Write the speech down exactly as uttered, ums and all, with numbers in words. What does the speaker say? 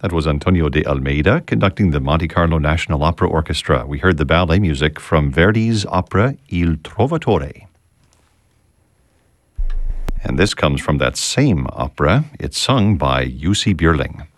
That was Antonio de Almeida conducting the Monte Carlo National Opera Orchestra. We heard the ballet music from Verdi's opera Il Trovatore. And this comes from that same opera. It's sung by Jussi Björling.